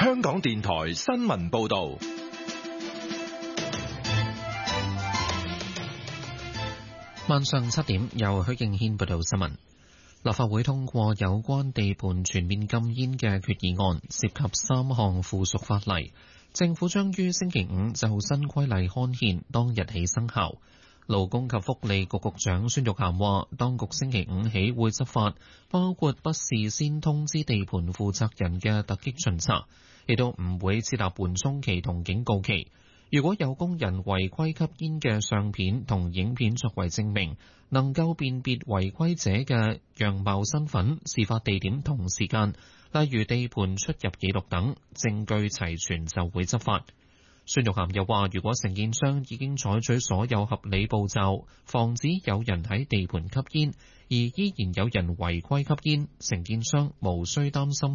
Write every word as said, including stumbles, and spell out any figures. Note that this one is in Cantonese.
香港電台新聞報道。 晚上七點，由許敬軒報道新聞。立法會通過有關地盤全面禁煙嘅決議案，涉及三項附屬法例。政府將於星期五就新規例刊憲，當日起生效。勞工及福利局局長孫玉菡話，當局星期五起會執法，包括不事先通知地盤負責人嘅突擊巡查，亦都唔會設立緩衝期同警告期。如果有工人違規吸煙嘅相片同影片作為證明，能夠辨別違規者嘅樣貌、身份、事發地點同時間，例如地盤出入記錄等，證據齊全就會執法。孫玉菡又話，如果承建商已經採取所有合理步驟，防止有人喺地盤吸煙，而依然有人違規吸煙，承建商無需擔心